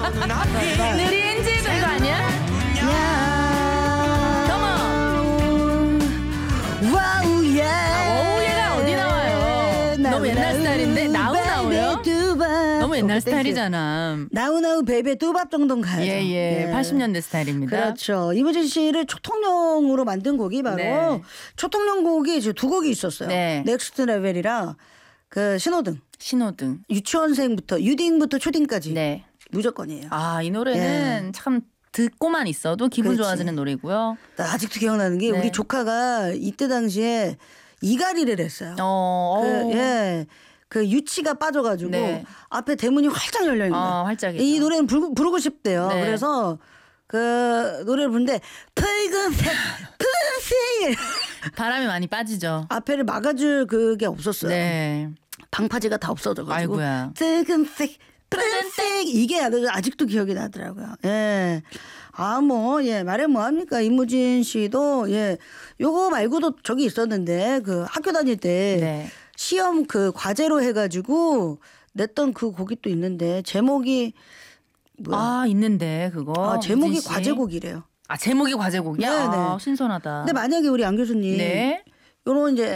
느린지도 이거 아니야? 워우예가 어디 나와요? 너무 옛날 스타일인데 나우나우요? 너무 옛날 스타일이잖아. 나우나우 베이베 뚜밥 정도는 가야죠. 예. 80년대 스타일입니다. 그렇죠. 이무진 씨를 초통령으로 만든 곡이 바로 네. 초통령 곡이 두 곡이 있었어요. 네. 넥스트 레벨이라 그 신호등. 유치원생부터 유딩부터 초딩까지 네. 무조건이에요. 아, 이 노래는 참 듣고만 있어도 기분 그렇지. 좋아지는 노래고요. 나 아직도 기억나는 게 네. 우리 조카가 이때 당시에 이갈이를 했어요. 그 유치가 빠져가지고 네. 앞에 대문이 활짝 열려 있는 거예요. 활짝이죠. 이 노래는 부르고 싶대요. 네. 그래서 그 노래를 부르는데 붉은색 바람이 많이 빠지죠. 앞에를 막아줄 그게 없었어요. 네. 방파제가 다 없어져가지고 아이고야. 붉은색 푸른색 이게 아직도 기억이 나더라고요. 예. 말해 뭐합니까. 이무진 씨도 요거 말고도 저기 있었는데 그 학교 다닐 때 네. 시험 그 과제로 해가지고 냈던 그 곡이 또 있는데 제목이 뭐야? 있는데 그거. 제목이 무진 씨. 과제곡이래요. 제목이 과제곡이야? 네네. 신선하다. 근데 만약에 우리 안 교수님 네. 요런 이제